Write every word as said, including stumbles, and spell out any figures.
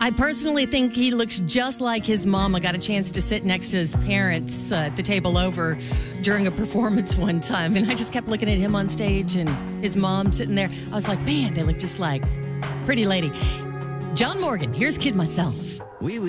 I personally think he looks just like his mom. I got a chance to sit next to his parents uh, at the table over during a performance one time, and I just kept looking at him on stage and his mom sitting there. I was like, man, they look just like pretty lady. John Morgan, here's Kid Myself. Oui, oui.